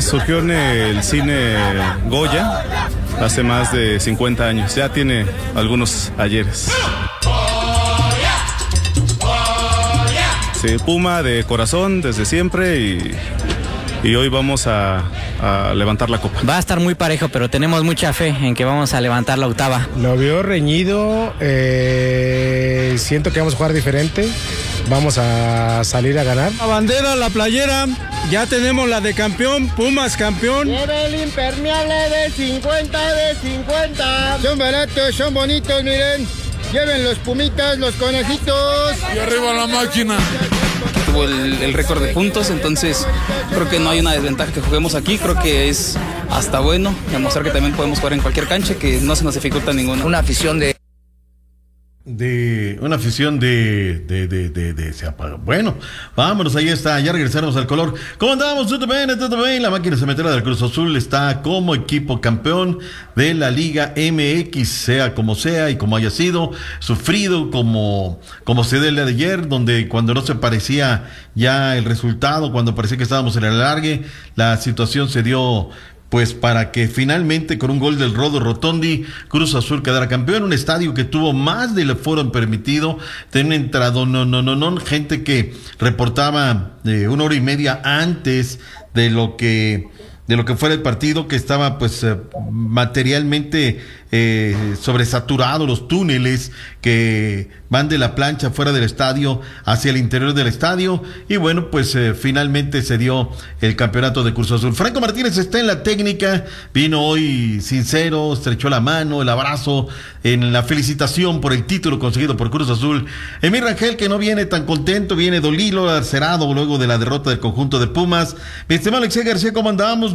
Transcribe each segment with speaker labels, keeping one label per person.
Speaker 1: surgió en el cine Goya hace más de 50 años. Ya tiene algunos ayeres. Sí, Puma de corazón desde siempre y hoy vamos a levantar la copa.
Speaker 2: Va a estar muy parejo, pero tenemos mucha fe en que vamos a levantar la octava.
Speaker 3: Lo veo reñido, siento que vamos a jugar diferente, vamos a salir a ganar.
Speaker 4: La bandera, la playera, ya tenemos la de campeón, Pumas campeón.
Speaker 5: Lleve el impermeable de 50. Son baratos, son bonitos, miren. Lleven los pumitas, los conejitos.
Speaker 6: Y arriba la máquina.
Speaker 7: Tuvo el récord de puntos, entonces creo que no hay una desventaja que juguemos aquí. Creo que es hasta bueno demostrar que también podemos jugar en cualquier cancha, que no se nos dificulta ninguna.
Speaker 2: Una afición de
Speaker 8: se apaga. Bueno, vámonos, ahí está, ya regresaremos al color. ¿Cómo andamos? ¿Todo bien? La máquina cementera del Cruz Azul está como equipo campeón de la Liga MX, sea como sea y como haya sido, sufrido como se dé el día de ayer, donde cuando no se parecía ya el resultado, cuando parecía que estábamos en el alargue, la situación se dio pues para que finalmente con un gol del Rodo Rotondi Cruz Azul quedara campeón, un estadio que tuvo más del aforo permitido, tenía entrado gente que reportaba 1 hora y media antes de lo que fuera el partido, que estaba pues materialmente sobresaturado, los túneles que van de la plancha fuera del estadio hacia el interior del estadio, y bueno, pues finalmente se dio el campeonato de Cruz Azul. Franco Martínez está en la técnica, vino hoy sincero, estrechó la mano, el abrazo en la felicitación por el título conseguido por Cruz Azul. Emir Rangel, que no viene tan contento, viene dolido, lacerado luego de la derrota del conjunto de Pumas. Mi estimado Alexei García, ¿cómo andamos?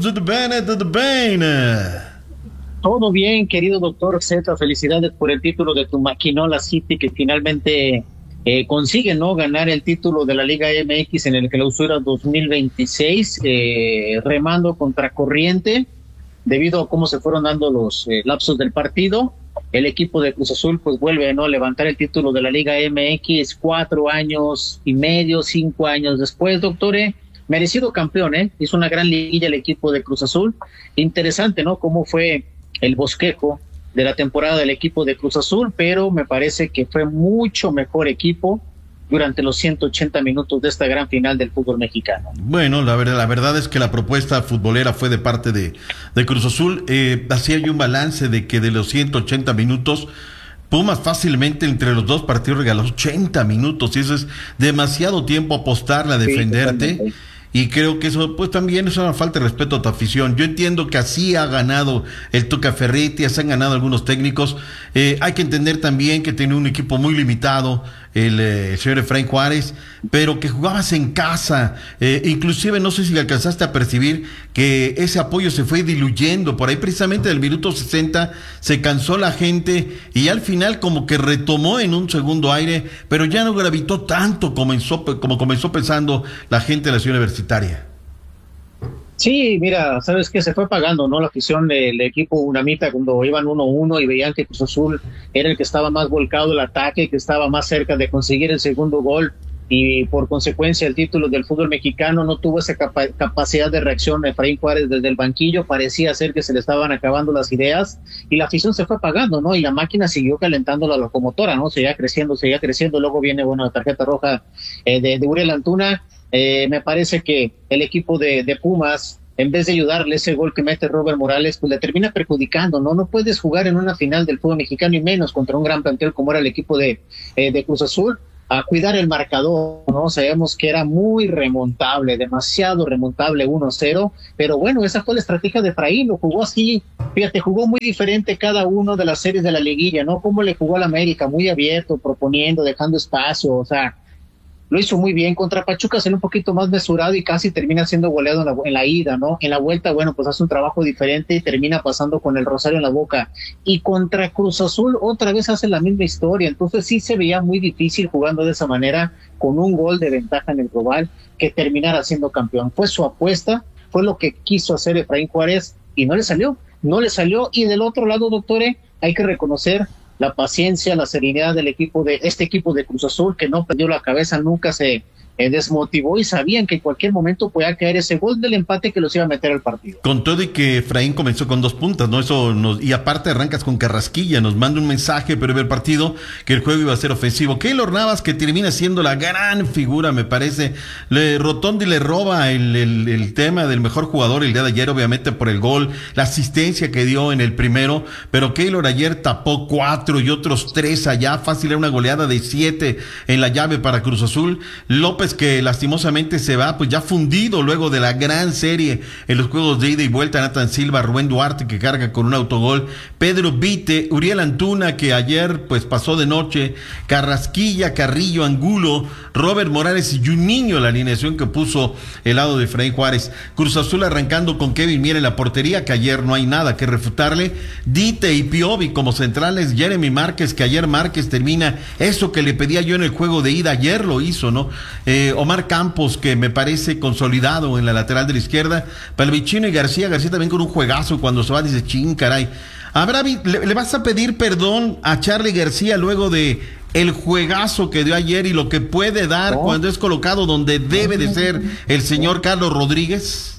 Speaker 9: Todo bien, querido doctor Z, felicidades por el título de tu Maquinola City, que finalmente consigue no ganar el título de la Liga MX en el Clausura 2026, remando contracorriente debido a cómo se fueron dando los lapsos del partido. El equipo de Cruz Azul pues vuelve a levantar el título de la Liga MX 4 años y medio, 5 años después, doctore. Merecido campeón, hizo una gran liguilla el equipo de Cruz Azul. Interesante, ¿no? Cómo fue el bosquejo de la temporada del equipo de Cruz Azul, pero me parece que fue mucho mejor equipo durante los 180 minutos de esta gran final del fútbol mexicano.
Speaker 8: Bueno, la verdad es que la propuesta futbolera fue de parte de Cruz Azul. Hacía yo un balance de que de los 180 minutos, Pumas fácilmente entre los dos partidos regaló 80 minutos, y eso es demasiado tiempo apostarle a defenderte. Sí, y creo que eso pues también es una falta de respeto a tu afición. Yo entiendo que así ha ganado el Tuca Ferretti, así han ganado algunos técnicos. Hay que entender también que tiene un equipo muy limitado, el señor Efraín Juárez, pero que jugabas en casa. Inclusive no sé si alcanzaste a percibir que ese apoyo se fue diluyendo. Por ahí precisamente del minuto 60 se cansó la gente y al final como que retomó en un segundo aire, pero ya no gravitó tanto como comenzó pensando la gente de la ciudad universitaria.
Speaker 9: Sí, mira, sabes que se fue pagando, ¿no? La afición del equipo Unamita cuando iban 1-1 y veían que Cruz Azul era el que estaba más volcado el ataque, que estaba más cerca de conseguir el segundo gol, y por consecuencia el título del fútbol mexicano. No tuvo esa capacidad de reacción de Efraín Juárez desde el banquillo. Parecía ser que se le estaban acabando las ideas y la afición se fue apagando, ¿no? Y la máquina siguió calentando la locomotora, ¿no? Seguía creciendo. Luego viene, la tarjeta roja de Uriel Antuna. Me parece que el equipo de Pumas, en vez de ayudarle, ese gol que mete Robert Morales, pues le termina perjudicando, ¿no? No puedes jugar en una final del fútbol mexicano y menos contra un gran plantel como era el equipo de Cruz Azul, a cuidar el marcador, ¿no? Sabemos que era muy remontable, demasiado remontable, 1-0, pero bueno, esa fue la estrategia de Efraín, lo jugó así, fíjate, jugó muy diferente cada uno de las series de la liguilla, ¿no? Como le jugó al América, muy abierto, proponiendo, dejando espacio, o sea, lo hizo muy bien. Contra Pachuca salió un poquito más mesurado y casi termina siendo goleado en la ida, ¿no? En la vuelta, bueno, pues hace un trabajo diferente y termina pasando con el rosario en la boca. Y contra Cruz Azul otra vez hace la misma historia. Entonces sí se veía muy difícil jugando de esa manera, con un gol de ventaja en el global, que terminara siendo campeón. Fue su apuesta, fue lo que quiso hacer Efraín Juárez y no le salió. Y del otro lado, doctore, hay que reconocer la paciencia, la serenidad del equipo de Cruz Azul, que no perdió la cabeza, nunca se desmotivó y sabían que en cualquier momento podía caer ese gol del empate que los iba a meter al partido.
Speaker 8: Con todo y que Efraín comenzó con 2 puntas, ¿no? Y aparte arrancas con Carrasquilla, nos manda un mensaje previo al partido que el juego iba a ser ofensivo. Keylor Navas, que termina siendo la gran figura, me parece. Rotondi le roba el tema del mejor jugador el día de ayer, obviamente por el gol, la asistencia que dio en el primero, pero Keylor ayer tapó 4 y otros 3 allá, fácil, era una goleada de 7 en la llave para Cruz Azul. López, que lastimosamente se va, pues ya fundido luego de la gran serie en los juegos de ida y vuelta. Nathan Silva, Rubén Duarte, que carga con un autogol, Pedro Vite, Uriel Antuna, que ayer pues pasó de noche, Carrasquilla, Carrillo, Angulo, Robert Morales y Juninho, la alineación que puso el lado de Efraín Juárez. Cruz Azul arrancando con Kevin Mier en la portería, que ayer no hay nada que refutarle, Dite y Piovi como centrales, Jeremy Márquez, que ayer Márquez termina eso que le pedía yo en el juego de ida, ayer lo hizo, ¿no? Omar Campos, que me parece consolidado en la lateral de la izquierda, Palvichino y García también con un juegazo, cuando se va dice, ching, caray. ¿Le vas a pedir perdón a Charly García luego de el juegazo que dio ayer y lo que puede dar cuando es colocado donde debe de ser el señor Carlos Rodríguez?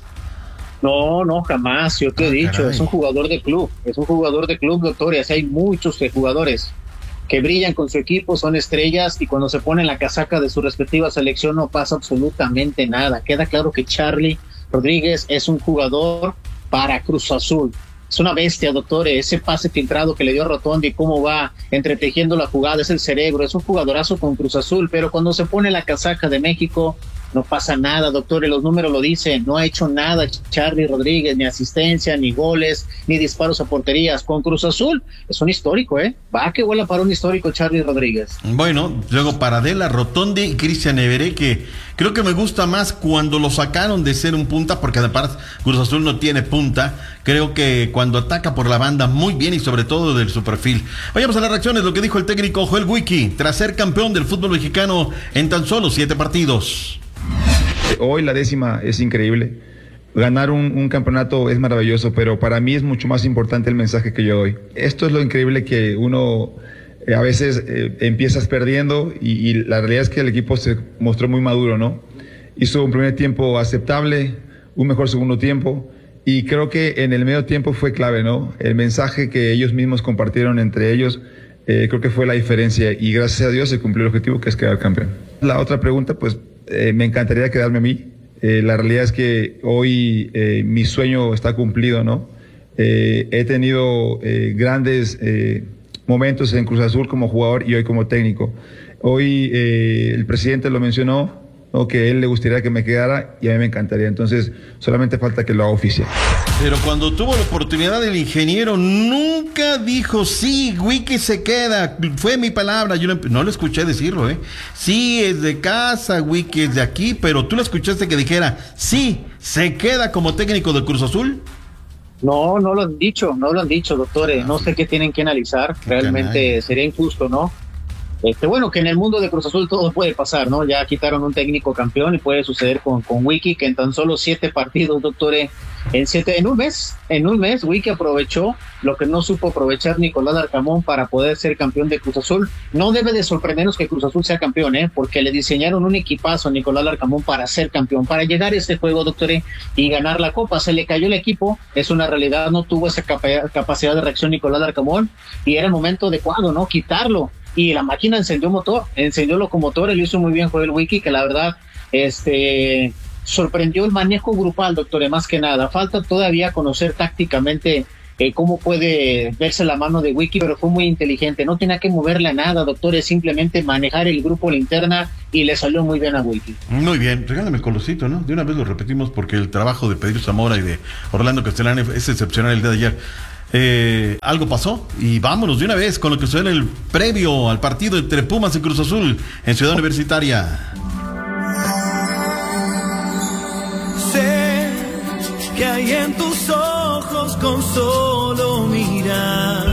Speaker 9: No, jamás, yo te he dicho, caray. Es un jugador de club, doctor, y así hay muchos jugadores que brillan con su equipo, son estrellas, y cuando se ponen la casaca de su respectiva selección no pasa absolutamente nada. Queda claro que Charly Rodríguez es un jugador para Cruz Azul. Es una bestia, doctor, ese pase filtrado que le dio a Rotondi, cómo va entretejiendo la jugada, es el cerebro, es un jugadorazo con Cruz Azul, pero cuando se pone la casaca de México no pasa nada, doctor, y los números lo dicen, no ha hecho nada Charly Rodríguez, ni asistencia, ni goles, ni disparos a porterías. Con Cruz Azul es un histórico, va que vuela para un histórico Charly Rodríguez.
Speaker 8: Bueno, luego Paradela, Rotondi y Cristian Everé, que creo que me gusta más cuando lo sacaron de ser un punta, porque además Cruz Azul no tiene punta. Creo que cuando ataca por la banda muy bien y sobre todo de su perfil. Vayamos a las reacciones, lo que dijo el técnico Joel Wiki tras ser campeón del fútbol mexicano en tan solo 7 partidos.
Speaker 6: Hoy la 10ª es increíble. Ganar un campeonato es maravilloso, pero para mí es mucho más importante el mensaje que yo doy. Esto es lo increíble, que uno a veces empiezas perdiendo y la realidad es que el equipo se mostró muy maduro, ¿no? Hizo un primer tiempo aceptable, un mejor segundo tiempo, y creo que en el medio tiempo fue clave, ¿no? El mensaje que ellos mismos compartieron entre ellos, creo que fue la diferencia, y gracias a Dios se cumplió el objetivo, que es quedar campeón. La otra pregunta, pues me encantaría quedarme a mí. La realidad es que hoy mi sueño está cumplido, ¿no? He tenido grandes momentos en Cruz Azul como jugador y hoy como técnico. Hoy el presidente lo mencionó, ¿no? Que a él le gustaría que me quedara y a mí me encantaría. Entonces solamente falta que lo haga oficial.
Speaker 8: Pero cuando tuvo la oportunidad el ingeniero nunca dijo, sí, Wiki se queda, fue mi palabra. Yo no lo escuché decirlo, sí, es de casa, Wiki es de aquí, pero tú lo escuchaste que dijera, sí, se queda como técnico de Cruz Azul.
Speaker 9: No lo han dicho, doctores. No sé qué tienen que analizar. Realmente sería injusto, ¿no? Bueno, que en el mundo de Cruz Azul todo puede pasar, ¿no? Ya quitaron un técnico campeón y puede suceder con Wiki, que en tan solo 7 partidos, doctores, en un mes, Wiki aprovechó lo que no supo aprovechar Nicolás Larcamón para poder ser campeón de Cruz Azul. No debe de sorprendernos que Cruz Azul sea campeón, porque le diseñaron un equipazo a Nicolás Larcamón para ser campeón, para llegar a este juego, doctores, y ganar la Copa. Se le cayó el equipo, es una realidad, no tuvo esa capacidad de reacción Nicolás Larcamón, y era el momento adecuado, ¿no? Quitarlo. Y la máquina encendió locomotor, lo hizo muy bien Joel Wiki, que la verdad sorprendió el manejo grupal, doctor, más que nada. Falta todavía conocer tácticamente cómo puede verse la mano de Wiki, pero fue muy inteligente, no tenía que moverle a nada, doctor, es simplemente manejar el grupo, la interna, y le salió muy bien a Wiki.
Speaker 8: Muy bien, regálame el colorcito, ¿no? De una vez lo repetimos porque el trabajo de Pedro Zamora y de Orlando Castellani es excepcional el día de ayer. Algo pasó y vámonos de una vez con lo que sucede en el previo al partido entre Pumas y Cruz Azul en Ciudad Universitaria.
Speaker 10: Sé que hay en tus ojos con solo mirar.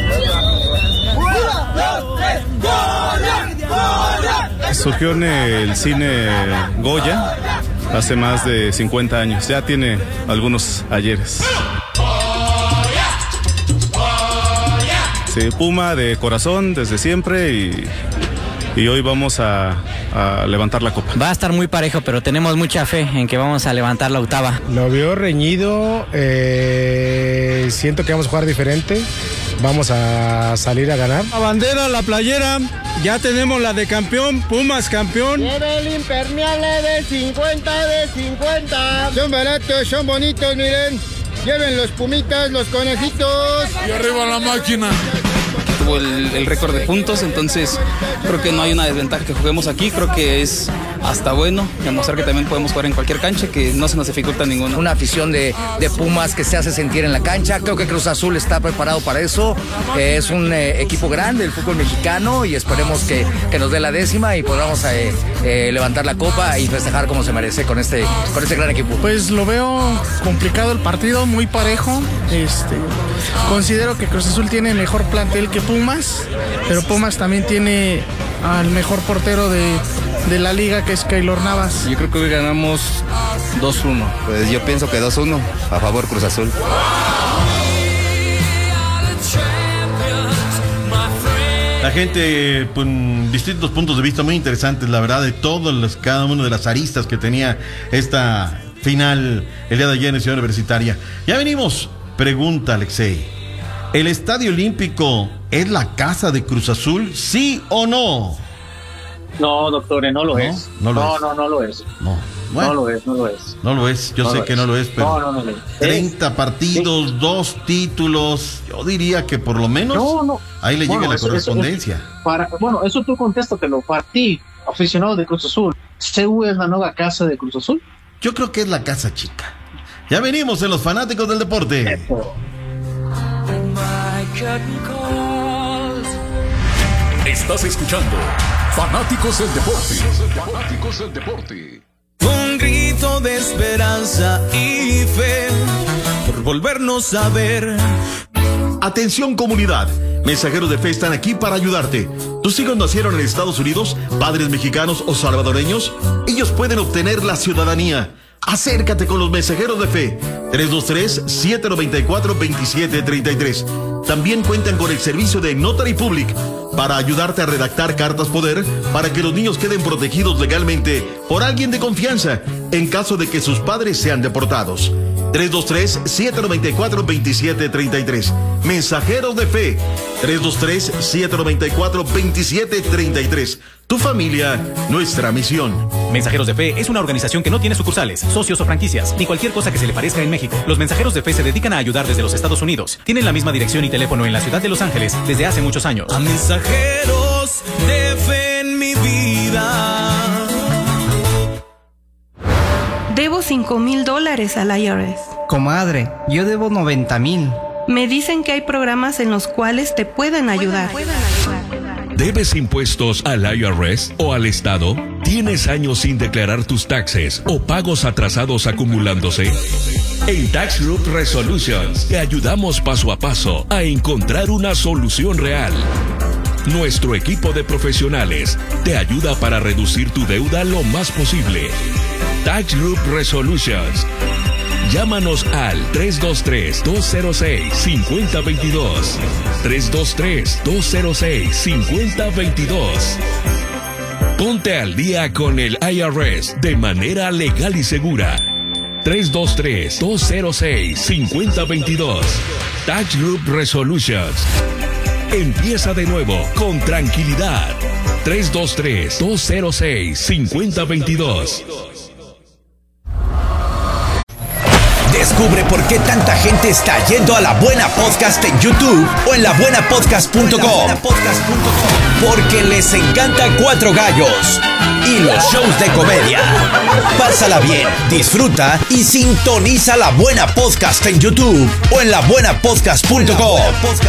Speaker 1: Surgió en el cine Goya hace más de 50 años, ya tiene algunos ayeres. Sí, Puma de corazón desde siempre y hoy vamos a levantar la copa.
Speaker 2: Va a estar muy parejo, pero tenemos mucha fe en que vamos a levantar la octava.
Speaker 3: Lo veo reñido, siento que vamos a jugar diferente, vamos a salir a ganar.
Speaker 4: La bandera, la playera, ya tenemos la de campeón, Pumas campeón.
Speaker 5: Lleve el impermeable de 50 de 50. Son baratos, son bonitos, miren. Lleven los pumitas, los conejitos.
Speaker 11: Y arriba la máquina.
Speaker 7: Tuvo el récord de puntos, entonces creo que no hay una desventaja que juguemos aquí, creo que es hasta bueno demostrar que también podemos jugar en cualquier cancha, que no se nos dificulta ninguna.
Speaker 12: Una afición de Pumas que se hace sentir en la cancha, creo que Cruz Azul está preparado para eso, es un equipo grande del fútbol mexicano y esperemos que nos dé la 10ª y podamos levantar la copa y festejar como se merece con este gran equipo.
Speaker 13: Pues lo veo complicado el partido, muy parejo, considero que Cruz Azul tiene mejor plantel que Pumas, pero Pumas también tiene al mejor portero de la liga, que es Keylor Navas.
Speaker 14: Yo creo que hoy ganamos 2-1.
Speaker 15: Pues yo pienso que 2-1 a favor Cruz Azul.
Speaker 8: La gente con distintos puntos de vista muy interesantes, la verdad, de cada una de las aristas que tenía esta final el día de ayer en Ciudad Universitaria. Ya venimos. Pregunta, Alexei. ¿El Estadio Olímpico es la casa de Cruz Azul, sí o no?
Speaker 9: No, doctores, no lo es.
Speaker 8: No lo
Speaker 9: es.
Speaker 8: No. Bueno,
Speaker 9: no lo es.
Speaker 8: No lo es, yo sé que no lo es, pero
Speaker 9: no lo es.
Speaker 8: 30 partidos, 2 títulos, yo diría que por lo menos ahí le llega la correspondencia.
Speaker 9: Eso tú contéstatelo. Para ti, aficionado de Cruz Azul, ¿CU es la nueva casa de Cruz Azul?
Speaker 8: Yo creo que es la casa chica. Ya venimos en los fanáticos del deporte.
Speaker 16: Estás escuchando Fanáticos del Deporte. Fanáticos del Deporte.
Speaker 10: Un grito de esperanza y fe por volvernos a ver.
Speaker 17: Atención, comunidad. Mensajeros de Fe están aquí para ayudarte. ¿Tus hijos nacieron en Estados Unidos, padres mexicanos o salvadoreños? Ellos pueden obtener la ciudadanía. Acércate con los Mensajeros de Fe. 323-794-2733. También cuentan con el servicio de Notary Public para ayudarte a redactar cartas poder para que los niños queden protegidos legalmente por alguien de confianza en caso de que sus padres sean deportados. 323-794-2733. Mensajeros de Fe. 323-794-2733. Tu familia, nuestra misión.
Speaker 18: Mensajeros de Fe es una organización que no tiene sucursales, socios o franquicias, ni cualquier cosa que se le parezca en México. Los Mensajeros de Fe se dedican a ayudar desde los Estados Unidos. Tienen la misma dirección y teléfono en la ciudad de Los Ángeles desde hace muchos años.
Speaker 10: A mensajeros de fe en mi vida.
Speaker 19: Debo $5,000 al IRS.
Speaker 20: Comadre, yo debo 90,000.
Speaker 19: Me dicen que hay programas en los cuales te pueden ayudar.
Speaker 16: ¿Debes impuestos al IRS o al Estado? ¿Tienes años sin declarar tus taxes o pagos atrasados acumulándose? En Tax Group Resolutions te ayudamos paso a paso a encontrar una solución real. Nuestro equipo de profesionales te ayuda para reducir tu deuda lo más posible. Tax Group Resolutions. Llámanos al 323-206-5022. 323-206-5022. Ponte al día con el IRS de manera legal y segura. 323-206-5022. Tax Group Resolutions. Empieza de nuevo con tranquilidad. 323-206-5022.
Speaker 21: Descubre por qué tanta gente está yendo a La Buena Podcast en YouTube o en labuenapodcast.com. Porque les encanta Cuatro Gallos y los shows de comedia. Pásala bien, disfruta y sintoniza La Buena Podcast en YouTube o en labuenapodcast.com.